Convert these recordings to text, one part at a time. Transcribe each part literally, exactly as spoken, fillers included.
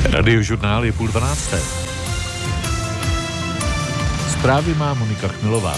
Radiožurnál je půl dvanácté. Zprávy má Monika Chmilová.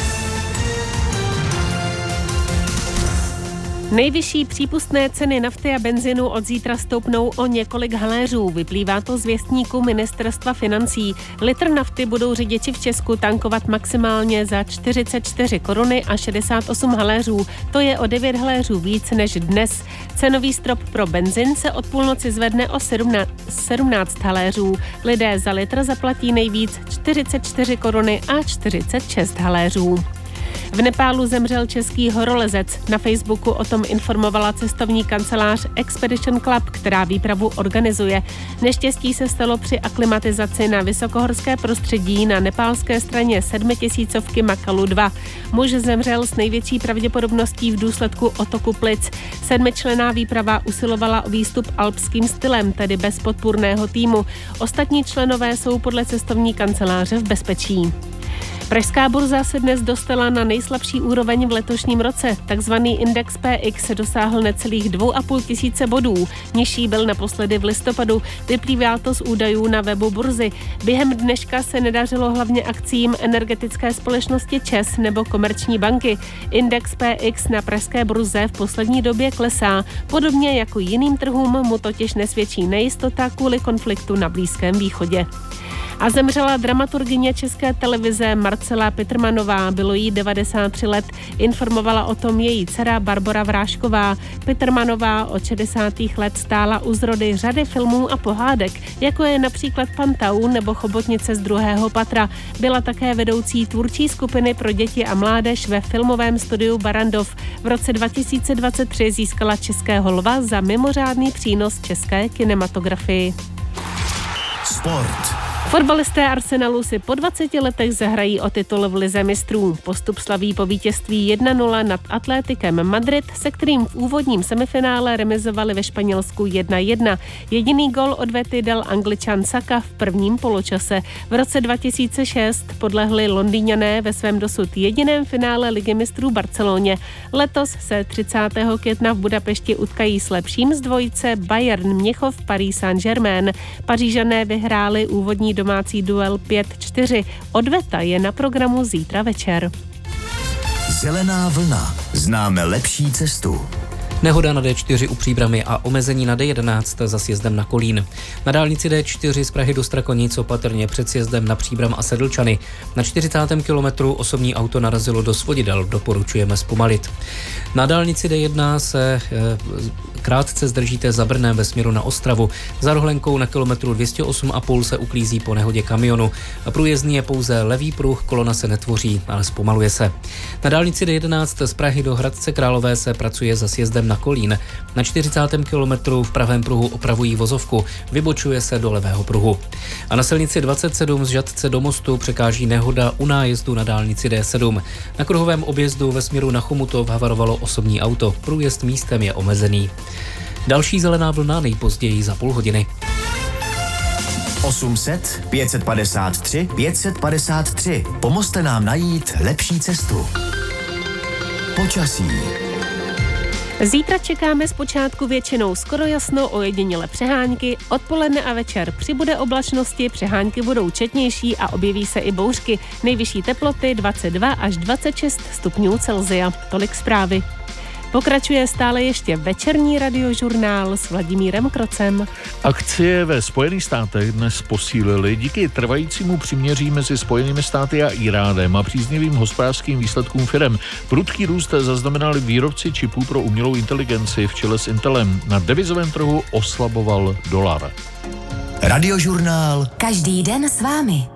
Nejvyšší přípustné ceny nafty a benzinu od zítra stoupnou o několik haléřů. Vyplývá to z věstníku Ministerstva financí. Litr nafty budou řidiči v Česku tankovat maximálně za čtyřicet čtyři koruny a šedesát osm haléřů. To je o devět haléřů víc než dnes. Cenový strop pro benzin se od půlnoci zvedne o sedmnáct haléřů. Lidé za litr zaplatí nejvíc čtyřicet čtyři koruny a čtyřicet šest haléřů. V Nepálu zemřel český horolezec. Na Facebooku o tom informovala cestovní kancelář Expedition Club, která výpravu organizuje. Neštěstí se stalo při aklimatizaci na vysokohorské prostředí na nepálské straně sedmitisícovky Makalu dva. Muž zemřel s největší pravděpodobností v důsledku otoku plic. Sedmičlenná výprava usilovala o výstup alpským stylem, tedy bez podpůrného týmu. Ostatní členové jsou podle cestovní kanceláře v bezpečí. Pražská burza se dnes dostala na nejslabší úroveň v letošním roce. Takzvaný index P X dosáhl necelých dvou a půl tisíce bodů. Nižší byl naposledy v listopadu. Vyplývá to z údajů na webu burzy. Během dneška se nedařilo hlavně akciím energetické společnosti ČEZ nebo Komerční banky. Index P X na pražské burze v poslední době klesá. Podobně jako jiným trhům mu totiž nesvědčí nejistota kvůli konfliktu na Blízkém východě. A zemřela dramaturgyně České televize Marcela Pitrmanová, bylo jí devadesát tři let, informovala o tom její dcera Barbora Vrášková. Pitrmanová od šedesátých let stála u zrody řady filmů a pohádek, jako je například Pan Taun nebo Chobotnice z druhého patra. Byla také vedoucí tvůrčí skupiny pro děti a mládež ve filmovém studiu Barrandov. V roce dva tisíce dvacet tři získala Českého lva za mimořádný přínos české kinematografii. Sport. Fotbalisté Arsenalu si po dvaceti letech zahrají o titul v lize mistrů. Postup slaví po vítězství jedna nula nad Atléticem Madrid, se kterým v úvodním semifinále remizovali ve Španělsku jedna jedna. Jediný gol odvety dal Angličan Saka v prvním poločase. V roce dva tisíce šest podlehli Londýňané ve svém dosud jediném finále ligy mistrů Barceloně. Letos se třicátého května v Budapešti utkají s lepším z dvojice Bayern Mnichov Paris Saint-Germain. Pařížané vyhráli úvodní domácí duel pět čtyři. Odveta je na programu zítra večer. Zelená vlna. Známe lepší cestu. Nehoda na D čtyři u Příbrami a omezení na D jedenáct za sjezdem na Kolín. Na dálnici D čtyři z Prahy do Strakonic opatrně před sjezdem na Příbram a Sedlčany. Na čtyřicátém kilometru osobní auto narazilo do svodidel, doporučujeme zpomalit. Na dálnici D jedna se e, krátce zdržíte za Brnem ve směru na Ostravu. Za Rohlenkou na kilometru dvě stě osm a půl se uklízí po nehodě kamionu. Průjezdný je pouze levý pruh, kolona se netvoří, ale zpomaluje se. Na dálnici D jedenáct z Prahy do Hradce Králové se pracuje za sjezdem na Kolín. Na čtyřicátém kilometru v pravém pruhu opravují vozovku, vybočuje se do levého pruhu. A na silnici dvacet sedm z Žatce do Mostu překáží nehoda u nájezdu na dálnici D sedm. Na kruhovém objezdu ve směru na Chomutov havarovalo osobní auto, průjezd místem je omezený. Další zelená vlna nejpozději za půl hodiny. osm set pět set padesát tři pět set padesát tři. Pomozte nám najít lepší cestu. Počasí. Zítra čekáme zpočátku většinou skoro jasno, ojediněle přehánky, odpoledne a večer přibude oblačnosti, přehánky budou četnější a objeví se i bouřky. Nejvyšší teploty dvacet dva až dvacet šest stupňů Celsia. Tolik zprávy. Pokračuje stále ještě večerní radiožurnál s Vladimírem Krocem. Akcie ve Spojených státech dnes posílily díky trvajícímu příměří mezi Spojenými státy a Iránem a příznivým hospodářským výsledkům firem. Prudký růst zaznamenali výrobci čipů pro umělou inteligenci v čele s Intelem. Na devizovém trhu oslaboval dolar. Radiožurnál. Každý den s vámi.